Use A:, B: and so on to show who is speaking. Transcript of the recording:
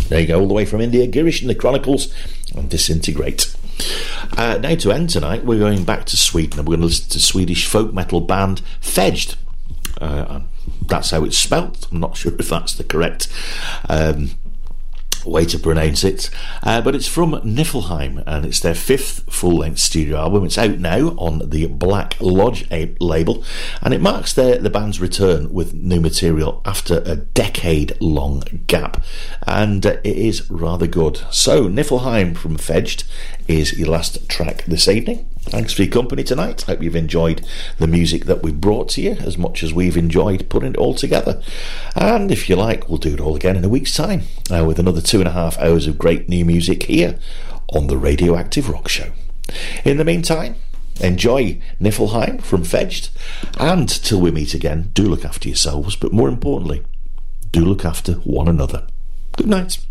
A: There you go, all the way from India, Girish and the Chronicles and Disintegrate. Now to end tonight, we're going back to Sweden and we're going to listen to Swedish folk metal band Fegd. That's how it's spelt. I'm not sure if that's the correct way to pronounce it, but it's from Niflheim and it's their 5th full-length studio album. It's out now on the Black Lodge label, and it marks the band's return with new material after a decade-long gap, and it is rather good. So Niflheim from Fegd is your last track this evening. Thanks for your company tonight. Hope you've enjoyed the music that we brought to you as much as we've enjoyed putting it all together. And if you like, we'll do it all again in a week's time with another 2.5 hours of great new music here on the Radioactive Rock Show. In the meantime, enjoy Niflheim from Fegd, and till we meet again, do look after yourselves, but more importantly, do look after one another. Good night.